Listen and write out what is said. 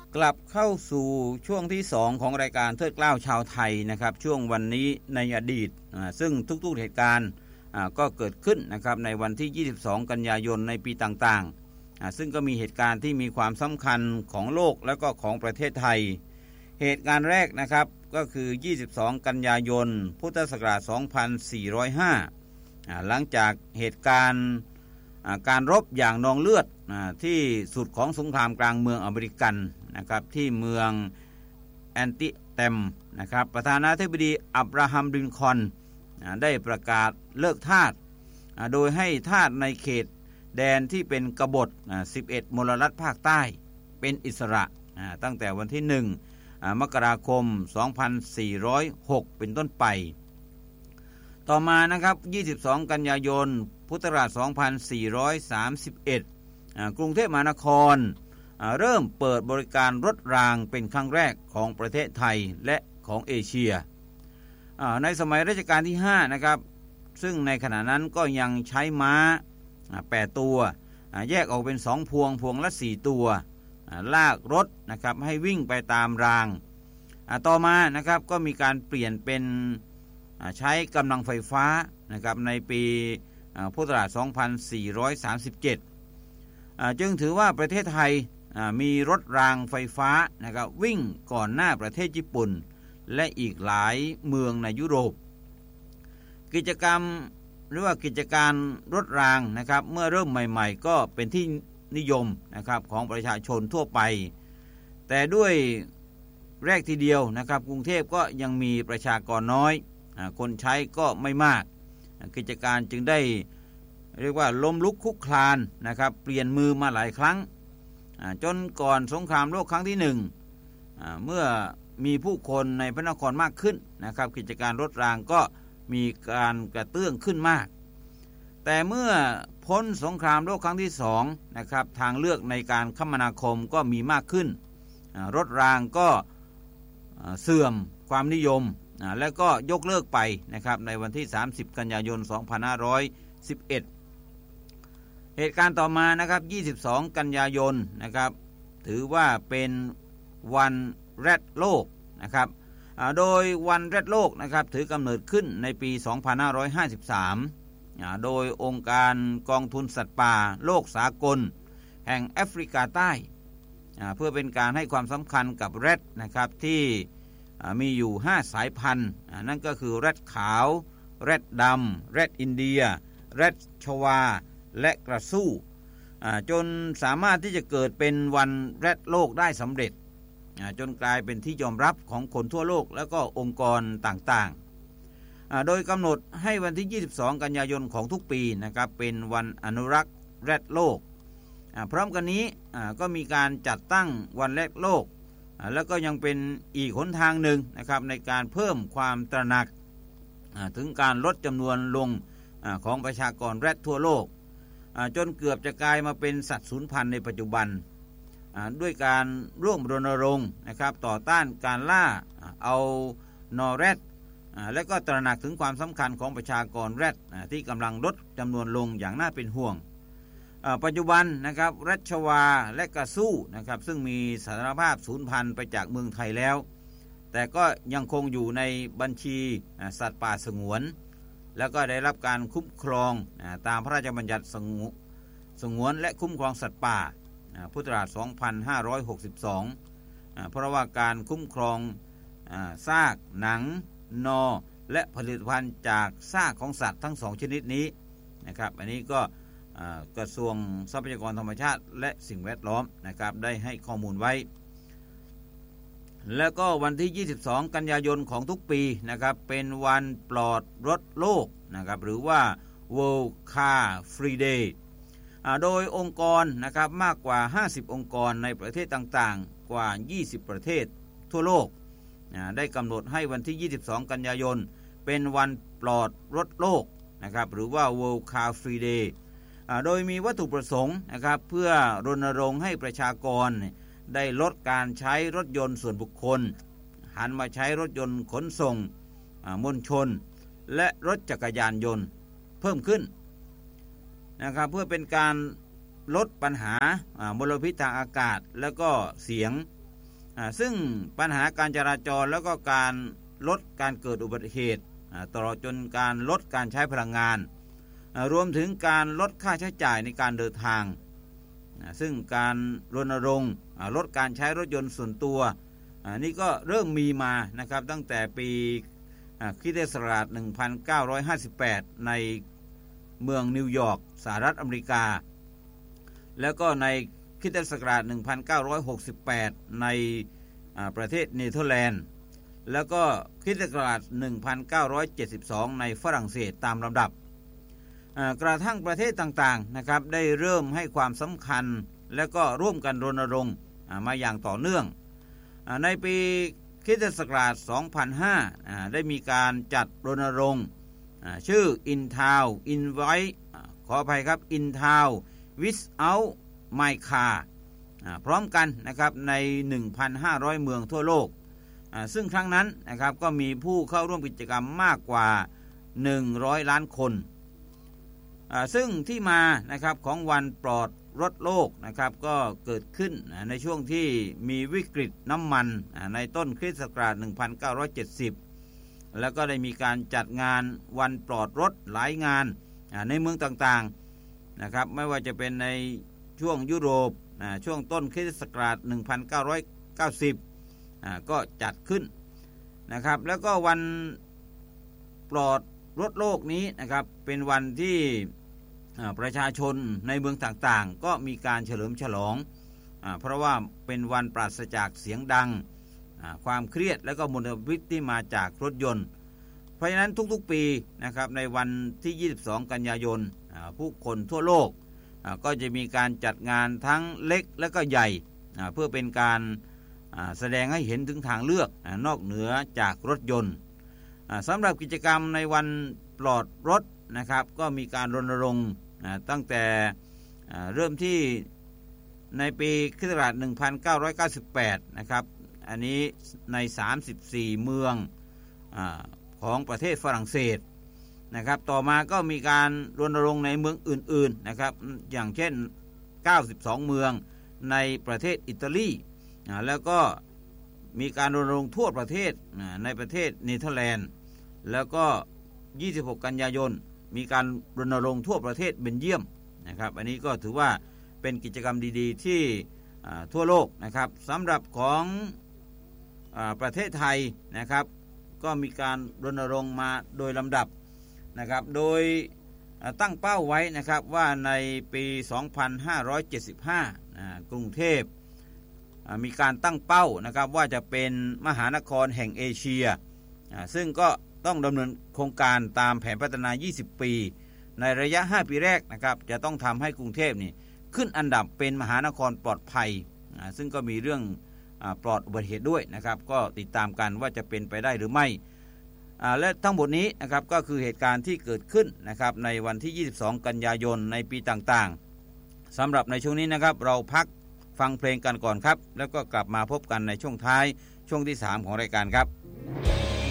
กลับเข้าสู่ช่วงที่2ของรายการเทิดเกล้าชาวไทยนะครับช่วงวันนี้ในอดีตซึ่งทุกๆเหตุการณ์ก็เกิดขึ้นนะครับในวันที่22กันยายนในปีต่างๆซึ่งก็มีเหตุการณ์ที่มีความสำคัญของโลกและก็ของประเทศไทยเหตุการณ์แรกนะครับก็คือ22กันยายนพุทธศักราช2405หลังจากเหตุการณ์การรบอย่างนองเลือดที่สุดของสงครามกลางเมืองอเมริกันนะครับที่เมืองแอนติเตมนะครับประธานาธิบดีอับราฮัมลินคอล์นได้ประกาศเลิกทาสโดยให้ทาสในเขตแดนที่เป็นกบฏ11มลรัฐภาคใต้เป็นอิสระตั้งแต่วันที่1มกราคม2406เป็นต้นไปต่อมานะครับ22กันยายนพุทธศักราช2431กรุงเทพมหานครเริ่มเปิดบริการรถรางเป็นครั้งแรกของประเทศไทยและของเอเชียในสมัยรัชกาลที่5นะครับซึ่งในขณะนั้นก็ยังใช้ม้า8ตัวแยกออกเป็น2พวงพวงละ4ตัวลากรถนะครับให้วิ่งไปตามรางต่อมานะครับก็มีการเปลี่ยนเป็นใช้กำลังไฟฟ้านะครับในปีพุทธศักราช2437จึงถือว่าประเทศไทยมีรถรางไฟฟ้านะครับวิ่งก่อนหน้าประเทศญี่ปุ่นและอีกหลายเมืองในยุโรปกิจกรรมหรือว่ากิจการรถรางนะครับเมื่อเริ่มใหม่ๆก็เป็นที่นิยมนะครับของประชาชนทั่วไปแต่ด้วยแรกทีเดียวนะครับกรุงเทพก็ยังมีประชากรน้อยคนใช้ก็ไม่มากกิจการจึงได้เรียกว่าล้มลุกคลุกคลานนะครับเปลี่ยนมือมาหลายครั้งจนก่อนสงครามโลกครั้งที่1เมื่อมีผู้คนในพระนครมากขึ้นนะครับกิจการรถรางก็มีการกระเตื้องขึ้นมากแต่เมื่อพ้นสงครามโลกครั้งที่2นะครับทางเลือกในการคมนาคมก็มีมากขึ้นรถรางก็เสื่อมความนิยมแล้วก็ยกเลิกไปนะครับในวันที่30กันยายน2511เหตุการณ์ต่อมานะครับ22กันยายนนะครับถือว่าเป็นวันแรดโลกนะครับโดยวันแรดโลกนะครับถือกำเนิดขึ้นในปี2553โดยองค์การกองทุนสัตว์ป่าโลกสากลแห่งแอฟริกาใต้เพื่อเป็นการให้ความสำคัญกับแรดนะครับที่มีอยู่5สายพันธุ์นั่นก็คือแรดขาวแรดดำแรดอินเดียแรดชวาและกระสู้จนสามารถที่จะเกิดเป็นวันแรดโลกได้สำเร็จจนกลายเป็นที่ยอมรับของคนทั่วโลกและก็องค์กรต่างๆโดยกำหนดให้วันที่22กันยายนของทุกปีนะครับเป็นวันอนุรักษ์แรดโลกพร้อมกันนี้ก็มีการจัดตั้งวันแรดโลกแล้วก็ยังเป็นอีกหนทางหนึ่งนะครับในการเพิ่มความตระหนักถึงการลดจำนวนลงของประชากรแรดทั่วโลกจนเกือบจะกลายมาเป็นสัตว์สูญพันธุ์ในปัจจุบันด้วยการร่วมรณรงค์นะครับต่อต้านการล่าเอานอแรดและก็ตระหนักถึงความสำคัญของประชากรแรดที่กำลังลดจำนวนลงอย่างน่าเป็นห่วงปัจจุบันนะครับแรดชวาและกระสู้นะครับซึ่งมีสถานภาพสูญพันธุ์ไปจากเมืองไทยแล้วแต่ก็ยังคงอยู่ในบัญชีสัตว์ป่าสงวนแล้วก็ได้รับการคุ้มครองตามพระราชบัญญัติสงวนและคุ้มครองสัตว์ป่าพุทธศักราช2562เพราะว่าการคุ้มครองซากหนังนอและผลิตภัณฑ์จากซากของสัตว์ทั้ง2ชนิดนี้นะครับอันนี้ก็กระทรวงทรัพยากรธรรมชาติและสิ่งแวดล้อมนะครับได้ให้ข้อมูลไว้แล้วก็วันที่22กันยายนของทุกปีนะครับเป็นวันปลอดรถโลกนะครับหรือว่า World Car Free Day โดยองค์กรนะครับมากกว่า50องค์กรในประเทศต่างๆกว่า20ประเทศทั่วโลกได้กำหนดให้วันที่22กันยายนเป็นวันปลอดรถโลกนะครับหรือว่า World Car Free Day โดยมีวัตถุประสงค์นะครับเพื่อรณรงค์ให้ประชากรได้ลดการใช้รถยนต์ส่วนบุคคลหันมาใช้รถยนต์ขนส่งมวลชนและรถจักรยานยนต์เพิ่มขึ้นนะครับเพื่อเป็นการลดปัญหามลพิษทางอากาศและก็เสียงซึ่งปัญหาการจราจรแล้วก็การลดการเกิดอุบัติเหตุตลอดจนการลดการใช้พลังงานรวมถึงการลดค่าใช้จ่ายในการเดินทางซึ่งการรณรงค์ลดการใช้รถยนต์ส่วนตัวนี่ก็เริ่มมีมานะครับตั้งแต่ปีคริสตศักราช 1958 ในเมืองนิวยอร์กสหรัฐอเมริกาแล้วก็ในคริสตศักราช 1968 ในประเทศเนเธอร์แลนด์แล้วก็คริสตศักราช 1972 ในฝรั่งเศสตามลำดับกระทั่งประเทศต่างๆนะครับได้เริ่มให้ความสำคัญและก็ร่วมกันรณรงค์มาอย่างต่อเนื่องในปีคริสตศักราช 2005 ได้มีการจัดรณรงค์ชื่อ In Town Invite ขออภัยครับ In Town Without My Car พร้อมกันนะครับใน 1,500 เมืองทั่วโลกซึ่งครั้งนั้นนะครับก็มีผู้เข้าร่วมกิจกรรมมากกว่า100 ล้านคนซึ่งที่มานะครับของวันปลอดรถโลกนะครับก็เกิดขึ้นในช่วงที่มีวิกฤตน้ำมันในต้นคริสต์ศักราช 1970 แล้วก็ได้มีการจัดงานวันปลอดรถหลายงานในเมืองต่างๆนะครับไม่ว่าจะเป็นในช่วงยุโรปช่วงต้นคริสต์ศักราช 1990 ก็จัดขึ้นนะครับแล้วก็วันปลอดรถโลกนี้นะครับเป็นวันที่ประชาชนในเมืองต่างๆก็มีการเฉลิมฉลองเพราะว่าเป็นวันปราศจากเสียงดังความเครียดและก็มลพิษที่มาจากรถยนต์เพราะฉะนั้นทุกๆปีนะครับในวันที่ 22 กันยายนผู้คนทั่วโลกก็จะมีการจัดงานทั้งเล็กและก็ใหญ่เพื่อเป็นการแสดงให้เห็นถึงทางเลือกนอกเหนือจากรถยนต์สำหรับกิจกรรมในวันปลอดรถนะครับก็มีการรณรงค์ตั้งแต่เริ่มที่ในปีค.ศ. 1998 นะครับอันนี้ใน34เมืองของประเทศฝรั่งเศสนะครับต่อมาก็มีการรณรงค์ในเมืองอื่นๆนะครับอย่างเช่น92เมืองในประเทศอิตาลีแล้วก็มีการรณรงค์ทั่วประเทศในประเทศเนเธอร์แลนด์แล้วก็26 กันยายนมีการรณรงค์ทั่วประเทศเบลเยียมนะครับอันนี้ก็ถือว่าเป็นกิจกรรมดีๆที่ทั่วโลกนะครับสำหรับของประเทศไทยนะครับก็มีการรณรงค์มาโดยลำดับนะครับโดยตั้งเป้าไว้นะครับว่าในปี 2575 กรุงเทพมีการตั้งเป้านะครับว่าจะเป็นมหานครแห่งเอเชียซึ่งก็ต้องดำเนินโครงการตามแผนพัฒนา 20 ปีในระยะ 5 ปีแรกนะครับจะต้องทำให้กรุงเทพนี่ขึ้นอันดับเป็นมหานครปลอดภัยซึ่งก็มีเรื่องปลอดอุบัติเหตุด้วยนะครับก็ติดตามกันว่าจะเป็นไปได้หรือไม่และทั้งหมดนี้นะครับก็คือเหตุการณ์ที่เกิดขึ้นนะครับในวันที่ 22 กันยายนในปีต่างๆสำหรับในช่วงนี้นะครับเราพักฟังเพลงกันก่อนครับแล้วก็กลับมาพบกันในช่วงท้ายช่วงที่ 3 ของรายการครับ